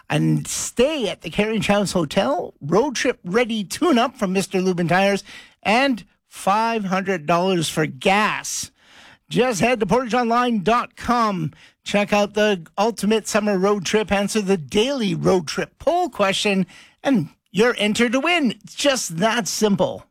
and stay at the Carriage House Hotel, road trip ready tune-up from Mr. Lubin Tires, and $500 for gas. Just head to portageonline.com. Check out the ultimate summer road trip, answer the daily road trip poll question, and you're entered to win. It's just that simple.